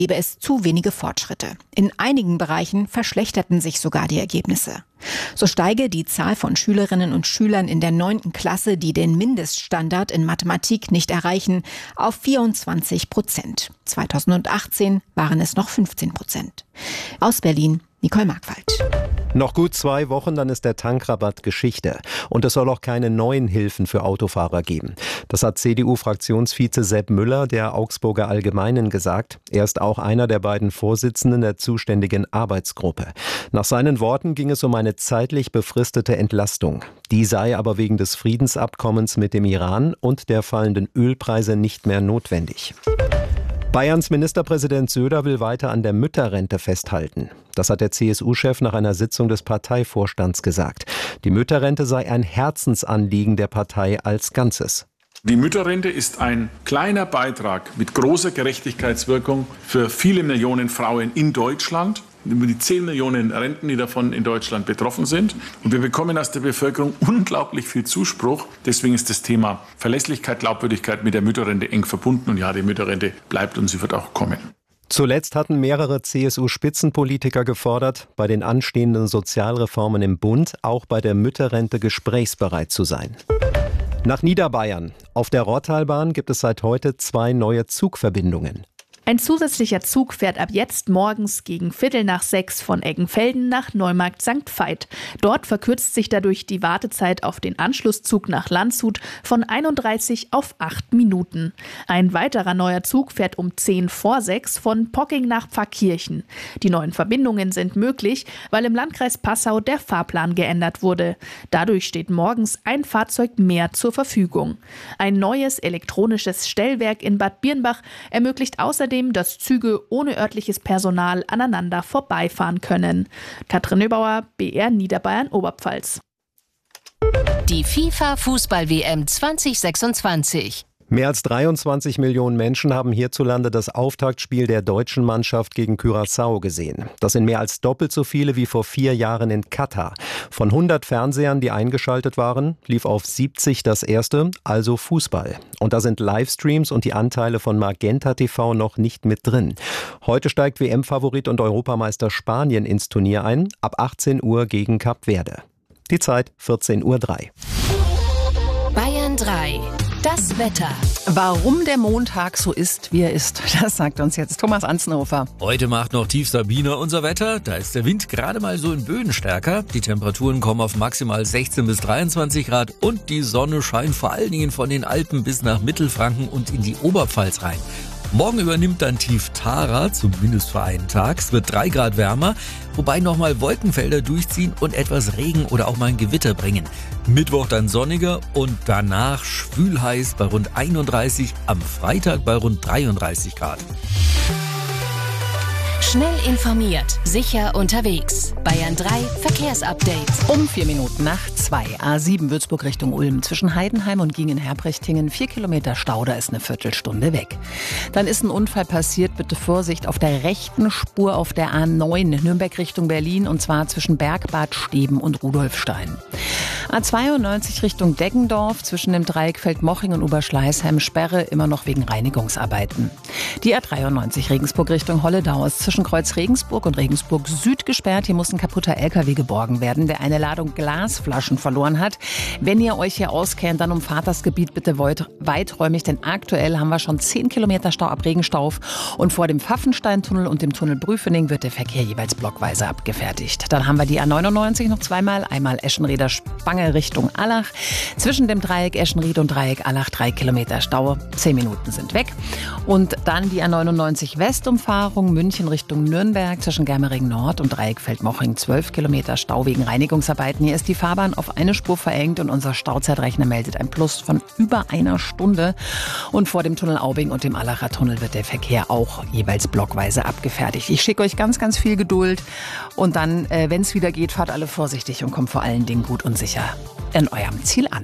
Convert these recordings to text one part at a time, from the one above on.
gebe es zu wenige Fortschritte. In einigen Bereichen verschlechterten sich sogar die Ergebnisse. So steige die Zahl von Schülerinnen und Schülern in der 9. Klasse, die den Mindeststandard in Mathematik nicht erreichen, auf 24%. 2018 waren es noch 15%. Aus Berlin, Nicole Markwald. Noch gut 2 Wochen, dann ist der Tankrabatt Geschichte. Und es soll auch keine neuen Hilfen für Autofahrer geben. Das hat CDU-Fraktionsvize Sepp Müller der Augsburger Allgemeinen gesagt. Er ist auch einer der beiden Vorsitzenden der zuständigen Arbeitsgruppe. Nach seinen Worten ging es um eine zeitlich befristete Entlastung. Die sei aber wegen des Friedensabkommens mit dem Iran und der fallenden Ölpreise nicht mehr notwendig. Bayerns Ministerpräsident Söder will weiter an der Mütterrente festhalten. Das hat der CSU-Chef nach einer Sitzung des Parteivorstands gesagt. Die Mütterrente sei ein Herzensanliegen der Partei als Ganzes. Die Mütterrente ist ein kleiner Beitrag mit großer Gerechtigkeitswirkung für viele Millionen Frauen in Deutschland. Über die 10 Millionen Renten, die davon in Deutschland betroffen sind. Und wir bekommen aus der Bevölkerung unglaublich viel Zuspruch. Deswegen ist das Thema Verlässlichkeit, Glaubwürdigkeit mit der Mütterrente eng verbunden. Und ja, die Mütterrente bleibt und sie wird auch kommen. Zuletzt hatten mehrere CSU-Spitzenpolitiker gefordert, bei den anstehenden Sozialreformen im Bund auch bei der Mütterrente gesprächsbereit zu sein. Nach Niederbayern. Auf der Rottalbahn gibt es seit heute 2 neue Zugverbindungen. Ein zusätzlicher Zug fährt ab jetzt morgens gegen 5:45 von Eggenfelden nach Neumarkt St. Veit. Dort verkürzt sich dadurch die Wartezeit auf den Anschlusszug nach Landshut von 31 auf 8 Minuten. Ein weiterer neuer Zug fährt um 5:10 von Pocking nach Pfarrkirchen. Die neuen Verbindungen sind möglich, weil im Landkreis Passau der Fahrplan geändert wurde. Dadurch steht morgens ein Fahrzeug mehr zur Verfügung. Ein neues elektronisches Stellwerk in Bad Birnbach ermöglicht außerdem, dass Züge ohne örtliches Personal aneinander vorbeifahren können. Katrin Nöbauer, BR Niederbayern Oberpfalz. Die FIFA-Fußball-WM 2026. Mehr als 23 Millionen Menschen haben hierzulande das Auftaktspiel der deutschen Mannschaft gegen Curaçao gesehen. Das sind mehr als doppelt so viele wie vor 4 Jahren in Katar. Von 100 Fernsehern, die eingeschaltet waren, lief auf 70 das erste, also Fußball. Und da sind Livestreams und die Anteile von Magenta TV noch nicht mit drin. Heute steigt WM-Favorit und Europameister Spanien ins Turnier ein, ab 18 Uhr gegen Kap Verde. Die Zeit 14:03 Uhr. Bayern 3. Das Wetter. Warum der Montag so ist, wie er ist, das sagt uns jetzt Thomas Anzenhofer. Heute macht noch tief Sabina unser Wetter. Da ist der Wind gerade mal so in Böen stärker. Die Temperaturen kommen auf maximal 16 bis 23 Grad und die Sonne scheint vor allen Dingen von den Alpen bis nach Mittelfranken und in die Oberpfalz rein. Morgen übernimmt dann tief Tara, zumindest für einen Tag. Es wird 3 Grad wärmer, wobei nochmal Wolkenfelder durchziehen und etwas Regen oder auch mal ein Gewitter bringen. Mittwoch dann sonniger und danach schwülheiß bei rund 31, am Freitag bei rund 33 Grad. Schnell informiert, sicher unterwegs. Bayern 3 Verkehrsupdate. Um 2:04 A7 Würzburg Richtung Ulm. Zwischen Heidenheim und Gingen-Herbrichtingen 4 Kilometer Stau, da ist eine Viertelstunde weg. Dann ist ein Unfall passiert, bitte Vorsicht, auf der rechten Spur auf der A9 Nürnberg Richtung Berlin und zwar zwischen Bergbad Steben und Rudolfstein. A92 Richtung Deggendorf zwischen dem Dreieck Feldmoching und Oberschleißheim Sperre immer noch wegen Reinigungsarbeiten. Die A93 Regensburg Richtung Holledau ist zwischen Kreuz Regensburg und Regensburg Süd gesperrt. Hier muss ein kaputter LKW geborgen werden, der eine Ladung Glasflaschen verloren hat. Wenn ihr euch hier auskennt, dann umfahrt das Gebiet bitte weiträumig, denn aktuell haben wir schon 10 Kilometer Stau ab Regenstauf und vor dem Pfaffensteintunnel und dem Tunnel Brüfening wird der Verkehr jeweils blockweise abgefertigt. Dann haben wir die A99 noch zweimal, einmal Eschenrieder Spange Richtung Allach. Zwischen dem Dreieck Eschenried und Dreieck Allach 3 Kilometer Stau, 10 Minuten sind weg. Und dann die A99 Westumfahrung München Richtung Nürnberg zwischen Germering Nord und Dreieck Feldmoching 12 Kilometer Stau wegen Reinigungsarbeiten. Hier ist die Fahrbahn auf eine Spur verengt und unser Stauzeitrechner meldet ein Plus von über einer Stunde. Und vor dem Tunnel Aubing und dem Allacher Tunnel wird der Verkehr auch jeweils blockweise abgefertigt. Ich schicke euch ganz, ganz viel Geduld und dann, wenn es wieder geht, fahrt alle vorsichtig und kommt vor allen Dingen gut und sicher in eurem Ziel an.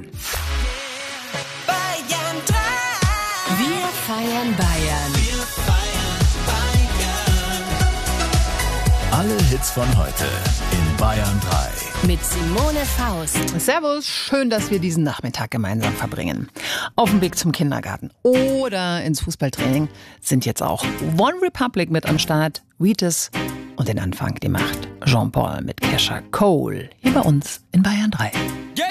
Bayern 3. Wir feiern Bayern. Alle Hits von heute in Bayern 3. Mit Simone Faust. Servus, schön, dass wir diesen Nachmittag gemeinsam verbringen. Auf dem Weg zum Kindergarten oder ins Fußballtraining sind jetzt auch One Republic mit am Start, Wheatus und den Anfang, die macht Jean Paul mit Kesha Cole hier bei uns in Bayern 3.